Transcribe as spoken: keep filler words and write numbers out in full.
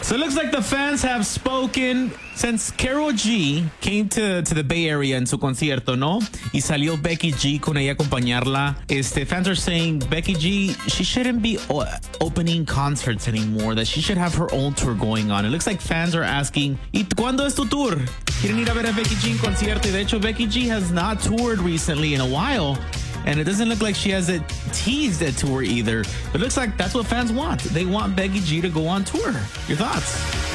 So it looks like the fans have spoken since Karol G came to, to the Bay Area en su concierto, ¿no? Y salió Becky G con ella acompañarla. Este, fans are saying Becky G, she shouldn't be o- opening concerts anymore, that she should have her own tour going on. It looks like fans are asking, ¿y cuándo es tu tour? Quieren ir a ver a Becky G en concierto. Y de hecho, Becky G has not toured recently in a while. And it doesn't look like she has it teased a tour either. It looks like that's what fans want. They want Becky G to go on tour. Your thoughts?